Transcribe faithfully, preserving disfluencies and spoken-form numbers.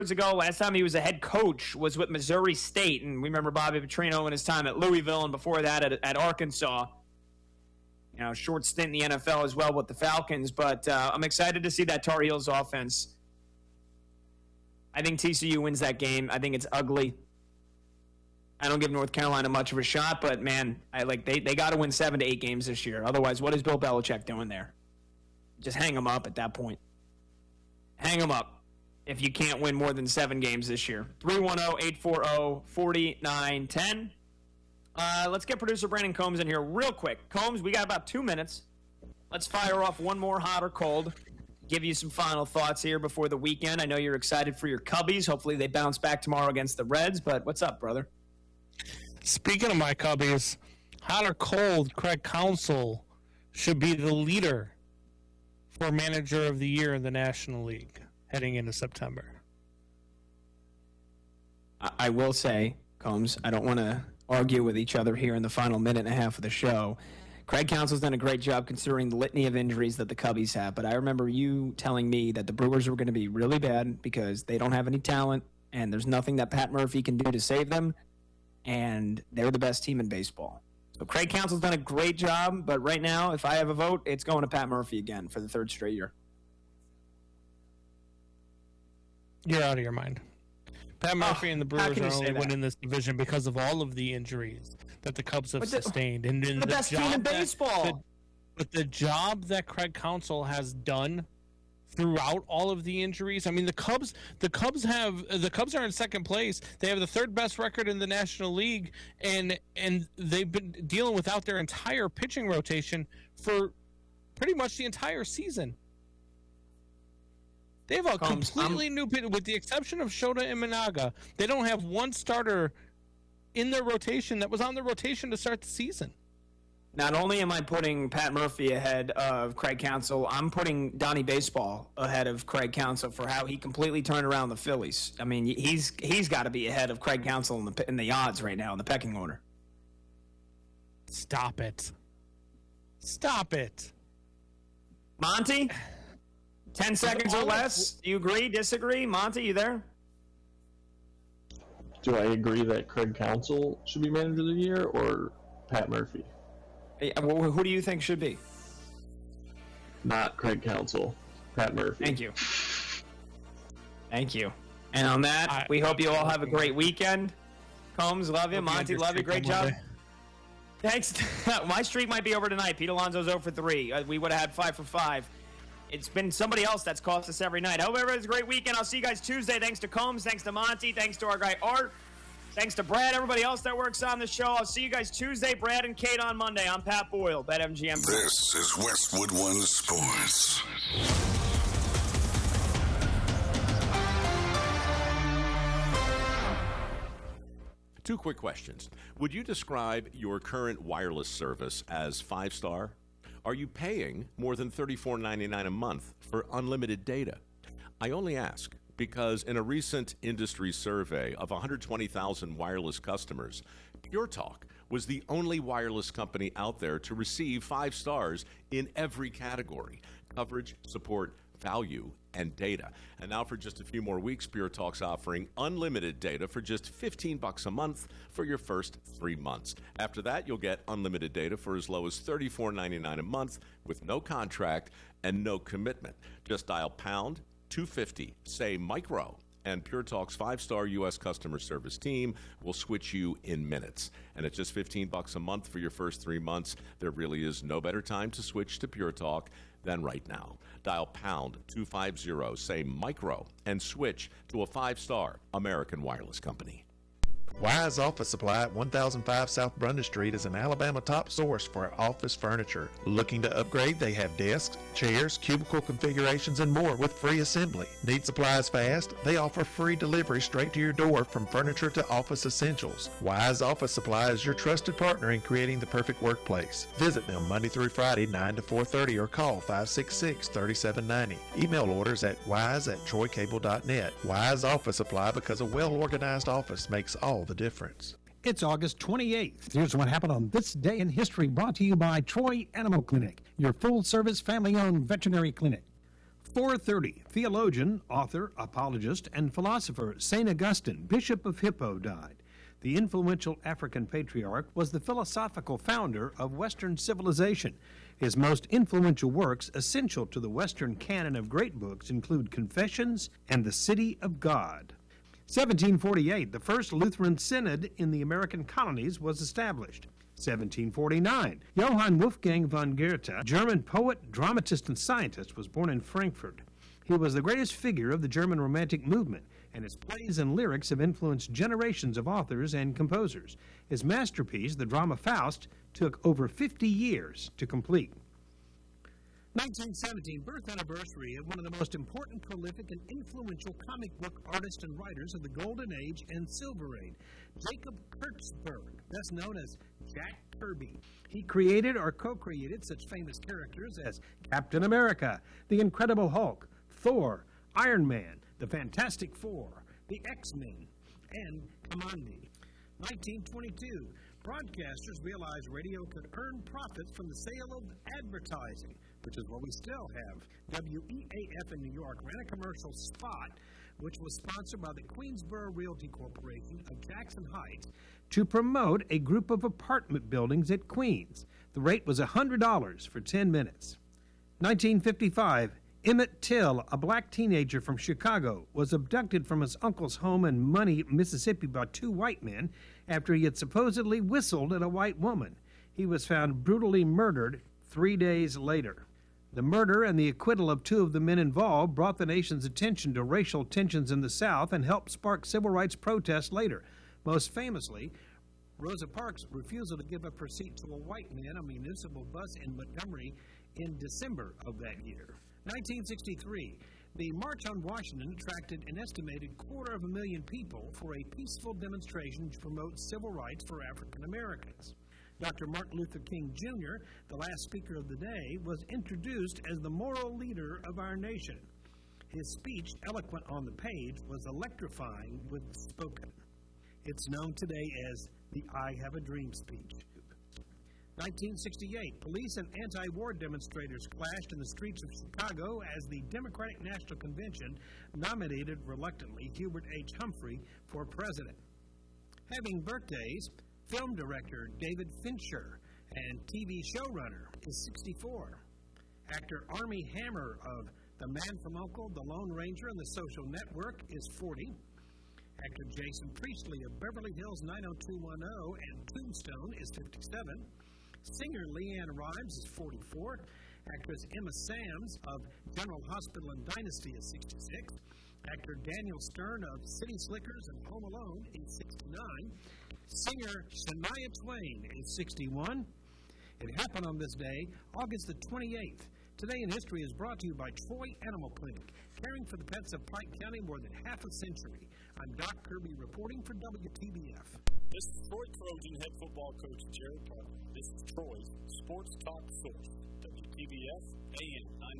ago. Last time he was a head coach was with Missouri State, and we remember Bobby Petrino in his time at Louisville, and before that at, at Arkansas. You know, short stint in the N F L as well with the Falcons, but uh, I'm excited to see that Tar Heels offense. I think T C U wins that game. I think it's ugly. I don't give North Carolina much of a shot, but man, I like they they got to win seven to eight games this year. Otherwise, what is Bill Belichick doing there? Just hang them up at that point. Hang them up if you can't win more than seven games this year. three one zero, eight four zero, four nine one zero. Uh, let's get producer Brandon Combs in here real quick. Combs, we got about two minutes. Let's fire off one more hot or cold. Give you some final thoughts here before the weekend. I know you're excited for your Cubbies. Hopefully they bounce back tomorrow against the Reds, but what's up, brother? Speaking of my Cubbies, hot or cold, Craig Counsell should be the leader for Manager of the Year in the National League heading into September. I, I will say, Combs, I don't want to argue with each other here in the final minute and a half of the show. Craig Counsell's done a great job considering the litany of injuries that the Cubbies have, but I remember you telling me that the Brewers were going to be really bad because they don't have any talent and there's nothing that Pat Murphy can do to save them, and they're the best team in baseball. So Craig Counsell's done a great job, but right now, if I have a vote, it's going to Pat Murphy again for the third straight year. You're out of your mind. Pat Murphy oh, and the Brewers are only winning this division because of all of the injuries that the Cubs have the, sustained. And, and the, the best team in baseball. That, the, but the job that Craig Counsell has done throughout all of the injuries, I mean, the Cubs, the Cubs have the Cubs are in second place. They have the third best record in the National League, and and they've been dealing without their entire pitching rotation for pretty much the entire season. They have a Combs, completely I'm, new pitch, with the exception of Shota Imanaga. They don't have one starter in their rotation that was on the rotation to start the season. Not only am I putting Pat Murphy ahead of Craig Counsell, I'm putting Donnie Baseball ahead of Craig Counsell for how he completely turned around the Phillies. I mean, he's he's got to be ahead of Craig Counsell in the in the odds right now in the pecking order. Stop it! Stop it, Monty. Ten seconds or less. Do you agree? Disagree? Monty, you there? Do I agree that Craig Counsell should be Manager of the Year or Pat Murphy? Hey, who do you think should be? Not Craig Counsell. Pat Murphy. Thank you. Thank you. And on that, I, we hope you all have a great weekend. Combs, love you. Monty, love you. Great job. Thanks. My streak might be over tonight. Pete Alonso's zero for three. We would have had five for five. It's been somebody else that's cost us every night. Hope everybody's a great weekend. I'll see you guys Tuesday. Thanks to Combs. Thanks to Monty. Thanks to our guy Art. Thanks to Brad. Everybody else that works on the show. I'll see you guys Tuesday. Brad and Kate on Monday. I'm Pat Boyle, BetMGM. This is Westwood One Sports. Two quick questions. Would you describe your current wireless service as five-star? Are you paying more than thirty-four ninety-nine a month for unlimited data? I only ask because in a recent industry survey of one hundred twenty thousand wireless customers, Pure Talk was the only wireless company out there to receive five stars in every category: coverage, support, value, and data. And now for just a few more weeks, Pure Talk's offering unlimited data for just fifteen bucks a month for your first three months. After that, you'll get unlimited data for as low as thirty-four ninety-nine a month with no contract and no commitment. Just dial pound two fifty, say micro, and Pure Talk's five-star U S customer service team will switch you in minutes. And at just fifteen bucks a month for your first three months, there really is no better time to switch to Pure Talk than right now. Dial pound two fifty, say micro, and switch to a five-star American wireless company. Wise Office Supply at one thousand five South Brundage Street is an Alabama top source for office furniture. Looking to upgrade? They have desks, chairs, cubicle configurations, and more with free assembly. Need supplies fast? They offer free delivery straight to your door from furniture to office essentials. Wise Office Supply is your trusted partner in creating the perfect workplace. Visit them Monday through Friday, nine to four thirty, or call five six six, three seven nine zero. Email orders at wise at troy cable dot net. Wise Office Supply, because a well-organized office makes all the difference. It's August twenty-eighth. Here's what happened on this day in history, brought to you by Troy Animal Clinic, your full-service, family-owned veterinary clinic. four thirty, theologian, author, apologist, and philosopher Saint Augustine, Bishop of Hippo, died. The influential African patriarch was the philosophical founder of Western civilization. His most influential works, essential to the Western canon of great books, include Confessions and The City of God. seventeen forty-eight, the first Lutheran synod in the American colonies was established. seventeen forty-nine, Johann Wolfgang von Goethe, German poet, dramatist, and scientist, was born in Frankfurt. He was the greatest figure of the German Romantic movement, and his plays and lyrics have influenced generations of authors and composers. His masterpiece, the drama Faust, took over fifty years to complete. nineteen seventeen, birth anniversary of one of the most important, prolific, and influential comic book artists and writers of the Golden Age and Silver Age, Jacob Kurtzberg, best known as Jack Kirby. He created or co-created such famous characters as Captain America, the Incredible Hulk, Thor, Iron Man, the Fantastic Four, the X-Men, and Kamandi. nineteen twenty-two, broadcasters realized radio could earn profits from the sale of advertising, which is what we still have. W E A F in New York ran a commercial spot, which was sponsored by the Queensboro Realty Corporation of Jackson Heights, to promote a group of apartment buildings at Queens. The rate was one hundred dollars for ten minutes. nineteen fifty-five, Emmett Till, a black teenager from Chicago, was abducted from his uncle's home in Money, Mississippi by two white men after he had supposedly whistled at a white woman. He was found brutally murdered three days later. The murder and the acquittal of two of the men involved brought the nation's attention to racial tensions in the South and helped spark civil rights protests later. Most famously, Rosa Parks' refusal to give up her seat to a white man on a municipal bus in Montgomery in December of that year. nineteen sixty-three, the March on Washington attracted an estimated quarter of a million people for a peaceful demonstration to promote civil rights for African Americans. Doctor Martin Luther King Junior, the last speaker of the day, was introduced as the moral leader of our nation. His speech, eloquent on the page, was electrifying when spoken. It's known today as the I Have a Dream speech. nineteen sixty-eight, police and anti-war demonstrators clashed in the streets of Chicago as the Democratic National Convention nominated, reluctantly, Hubert H. Humphrey for president. Having birthdays, film director David Fincher and T V showrunner is sixty-four. Actor Armie Hammer of The Man from U N C L E, The Lone Ranger, and The Social Network is forty. Actor Jason Priestley of Beverly Hills nine oh two one oh and Tombstone is fifty-seven. Singer Leanne Rimes is forty-four. Actress Emma Sams of General Hospital and Dynasty is sixty-six. Actor Daniel Stern of City Slickers and Home Alone is sixty-nine. Singer Shania Twain is sixty-one. It happened on this day, August the twenty-eighth. Today in History is brought to you by Troy Animal Clinic, caring for the pets of Pike County more than half a century. I'm Doc Kirby reporting for W T B F. This is Troy Trojan head football coach Jared Carter. This is Troy's Sports Talk Source, W T B F A M nine